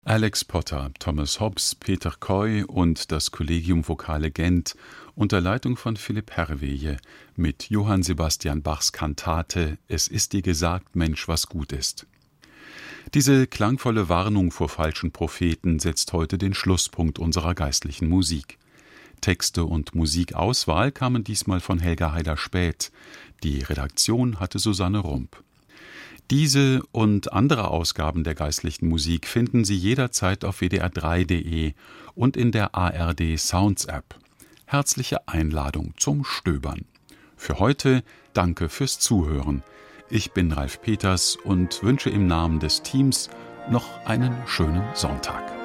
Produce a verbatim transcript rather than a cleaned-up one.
Alex Potter, Thomas Hobbes, Peter Coy und das Collegium Vocale Gent unter Leitung von Philipp Herrweje mit Johann Sebastian Bachs Kantate »Es ist dir gesagt, Mensch, was gut ist«. Diese klangvolle Warnung vor falschen Propheten setzt heute den Schlusspunkt unserer geistlichen Musik. Texte und Musikauswahl kamen diesmal von Helga Heider-Späth. Die Redaktion hatte Susanne Rump. Diese und andere Ausgaben der geistlichen Musik finden Sie jederzeit auf w d r drei punkt de und in der A R D Sounds App. Herzliche Einladung zum Stöbern. Für heute danke fürs Zuhören. Ich bin Ralf Peters und wünsche im Namen des Teams noch einen schönen Sonntag.